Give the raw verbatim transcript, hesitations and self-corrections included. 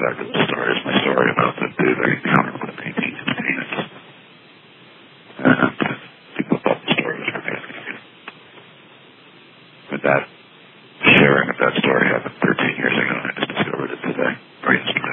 back to the story. It's my story about the dude I encountered with eighteen containers. And people thought the story was ridiculous. But that sharing of that story happened thirteen years ago, and I just discovered it today, or yesterday.